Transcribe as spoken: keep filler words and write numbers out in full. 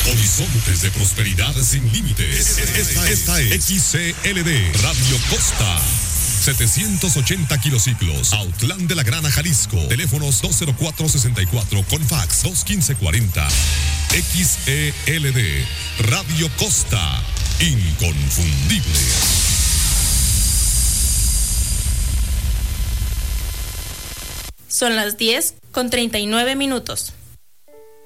Horizontes de prosperidad sin límites. Esta, esta es X C L D Radio Costa. setecientos ochenta kilociclos, Autlán de la Grana, Jalisco. Teléfonos dos cero cuatro sesenta y cuatro con fax dos quince cuarenta. X E L D Radio Costa. Inconfundible. Son las diez con treinta y nueve minutos.